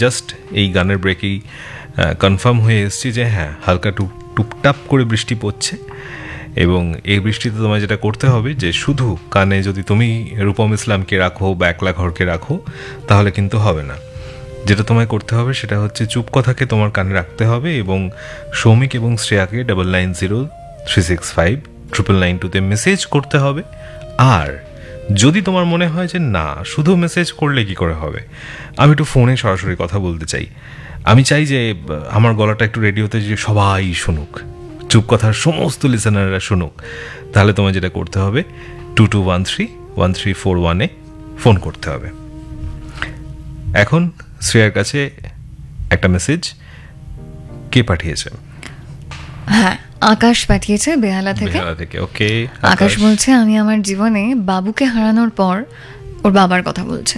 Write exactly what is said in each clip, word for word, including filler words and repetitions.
Just এই গানের ব্রেকেই confirm হয়ে এসেছি যে হ্যাঁ হালকা টুক টুপটাপ করে বৃষ্টি পড়ছে, এবং এই বৃষ্টিতে তোমায় যেটা করতে হবে যে শুধু কানে যদি তুমি রূপম ইসলামকে রাখো বা একলা ঘরকে রাখো তাহলে কিন্তু হবে না। যেটা তোমায় করতে হবে সেটা হচ্ছে চুপ কথাকে তোমার কানে রাখতে হবে এবং সৌমিক এবং শ্রেয়াকে double nine zero three six five triple nine টুতে মেসেজ করতে হবে। আর যদি তোমার মনে হয় যে না শুধু মেসেজ করলে কি করে হবে, আমি একটু ফোনে সরাসরি কথা বলতে চাই, আমি চাই যে আমার গলাটা একটু রেডিওতে যে সবাই শুনুক, চুপ কথার সমস্ত লিসেনাররা শুনুক, তাহলে তোমার যেটা করতে হবে two two one three one three four ওয়ানে ফোন করতে হবে। এখন শ্রেয়ার কাছে একটা মেসেজ কে পাঠিয়েছে? হ্যাঁ, আকাশ পাঠিয়েছে বেহালা থেকে। বেহালা থেকে, ওকে। আকাশ বলছে আমি আমার জীবনে বাবুকে হারানোর পর ওর বাবার কথা বলছে।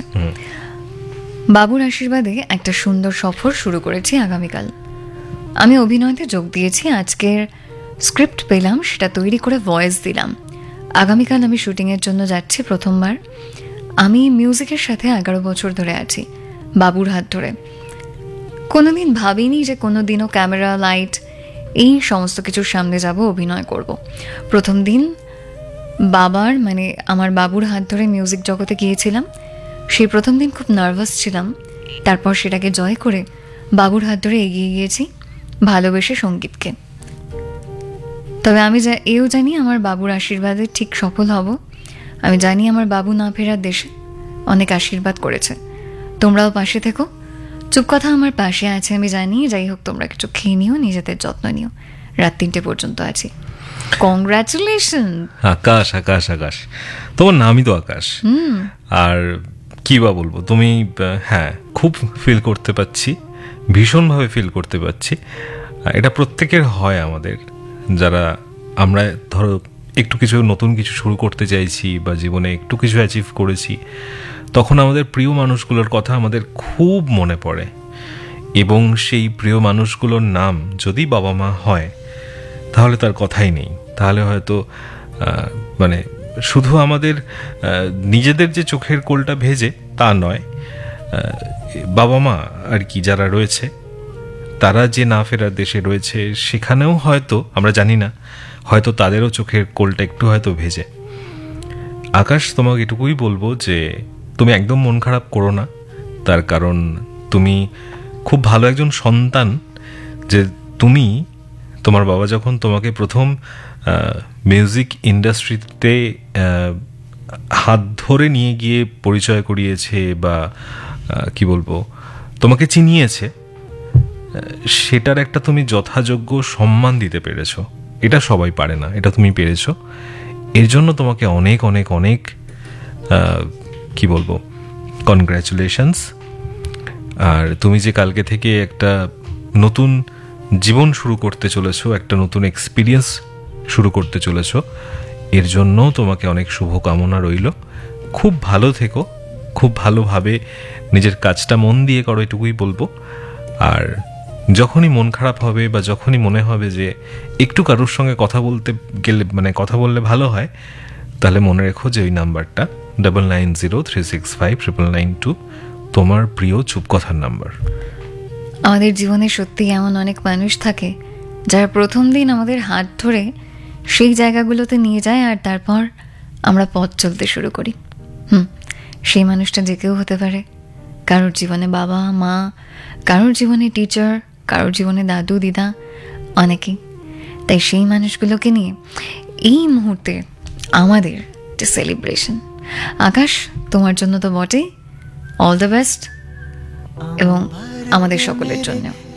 বাবুর আশীর্বাদে একটা সুন্দর সফর শুরু করেছি আগামীকাল। আমি অভিনয়তে যোগ দিয়েছি, আজকের স্ক্রিপ্ট পেলাম, সেটা তৈরি করে ভয়েস দিলাম। আগামীকাল আমি শুটিংয়ের জন্য যাচ্ছি প্রথমবার। আমি মিউজিকের সাথে এগারো বছর ধরে আছি, বাবুর হাত ধরে। কোনোদিন ভাবিনি যে কোনোদিনও ক্যামেরা, লাইট এই সমস্ত কিছুর সামনে যাব, অভিনয় করব। প্রথম দিন বাবার মানে আমার বাবুর হাত ধরে মিউজিক জগতে গিয়েছিলাম। সেই প্রথম দিন খুব নার্ভাস ছিলাম, তারপর সেটাকে জয় করে বাবুর হাত ধরে এগিয়ে গিয়েছি ভালোবেসে সঙ্গীতকে। তবে আমি যা এও জানি আমার বাবুর আশীর্বাদে ঠিক সফল হব। আমি জানি আমার বাবু না ফেরার দেশে অনেক আশীর্বাদ করেছে, তোমরাও পাশে থেকো। চুপ কথা আমার পাশে আছে আমি জানি। যাই হোক, তোমরা কিছু খেয়ে নিও, নিজেদের যত্ন নিও। রাত তিনটে পর্যন্ত আছি। কংগ্রাচুলেশন আকাশ। আকাশ আকাশ তোমার নামই তো আকাশ। আর কি বা বলবো, তুমি হ্যাঁ খুব ফিল করতে পারছি, ভীষণভাবে ফিল করতে পারছি। এটা প্রত্যেকের হয়, আমাদের যারা আমরা ধরো একটু কিছু নতুন কিছু শুরু করতে চাইছি বা জীবনে একটু কিছু অ্যাচিভ করেছি, তখন আমাদের প্রিয় মানুষগুলোর কথা আমাদের খুব মনে পড়ে। এবং সেই প্রিয় মানুষগুলোর নাম যদি বাবা মা হয় তাহলে তার কথাই নেই। তাহলে হয়তো মানে শুধু আমাদের নিজেদের যে চোখের কোলটা ভেজে তা নয়, বাবা মা আর কি যারা রয়েছে তারা যে না ফেরার দেশে রয়েছে সেখানেও হয়তো আমরা জানি না, হয়তো তাদেরও চোখের কোলটা একটু হয়তো ভেজে। আকাশ, তোমাকে এটুকুই বলবো যে তুমি একদম মন খারাপ করো না, তার কারণ তুমি খুব ভালো একজন সন্তান। যে তুমি তোমার বাবা যখন তোমাকে প্রথম মিউজিক ইন্ডাস্ট্রিতে হাত ধরে নিয়ে গিয়ে পরিচয় করিয়েছে বা কি বলবো তোমাকে চিনিয়েছে, সেটার একটা তুমি যথাযোগ্য সম্মান দিতে পেরেছো। এটা সবাই পারে না, এটা তুমি পেরেছো। এর জন্য তোমাকে অনেক অনেক অনেক কি বলবো কনগ্র্যাচুলেশনস। আর তুমি যে কালকে থেকে একটা নতুন জীবন শুরু করতে চলেছো, একটা নতুন এক্সপিরিয়েন্স শুরু করতে চলেছো, এর জন্য তোমাকে অনেক শুভকামনা রইল। খুব ভালো থেকো, খুব ভালোভাবে নিজের কাজটা মন দিয়ে করো, এটুকুই বলবো। আর যখনই মন খারাপ হবে বা যখনই মনে হবে যে একটু কারোর সঙ্গে কথা বলতে গেলে মানে কথা বললে ভালো হয়, তাহলে মনে রেখো যে ওই নাম্বারটা double nine zero three six five triple nine two তোমার প্রিয় চুপ কথার নাম্বার। আমাদের জীবনে সত্যি এমন অনেক মানুষ থাকে যারা প্রথম দিন আমাদের হাত ধরে সেই জায়গাগুলোতে নিয়ে যায় আর তারপর আমরা পথ চলতে শুরু করি। হুম সেই মানুষটা যে কেউ হতে পারে, কারোর জীবনে বাবা মা, কারোর জীবনে টিচার, কারোর জীবনে দাদু দিদা, অনেকেই। তাই সেই মানুষগুলোকে নিয়ে এই মুহূর্তে আমাদের যে সেলিব্রেশন, আকাশ তোমার জন্য তো বটেই, অল দ্য বেস্ট এবং আমাদের সকলের জন্য।